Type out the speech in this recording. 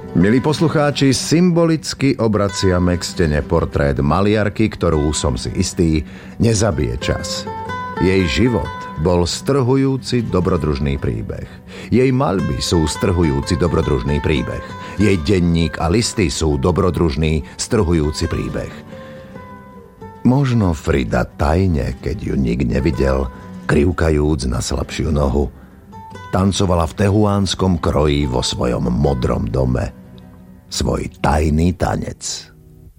Milí poslucháči, symbolicky obraciame k stene portrét maliarky, ktorú, som si istý, nezabije čas. Jej život bol strhujúci dobrodružný príbeh. Jej maľby sú strhujúci dobrodružný príbeh. Jej denník a listy sú dobrodružný, strhujúci príbeh. Možno Frida tajne, keď ju nik nevidel, krivkajúc na slabšiu nohu, tancovala v tehuánskom kroji vo svojom modrom dome svoj tajný tanec.